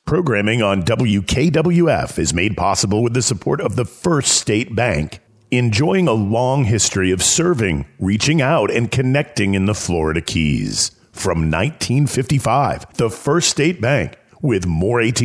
Programming on WKWF is made possible with the support of the First State Bank, enjoying a long history of serving, reaching out, and connecting in the Florida Keys. From 1955, the First State Bank, with more AT